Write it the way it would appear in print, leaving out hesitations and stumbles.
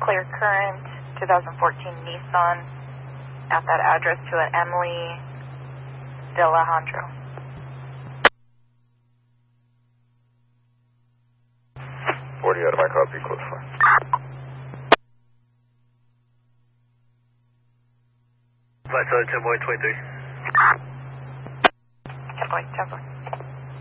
clear current 2014 Nissan at that address to an Emily De Alejandro. Out of my copy, close 4. Flight 10.23. 10.10.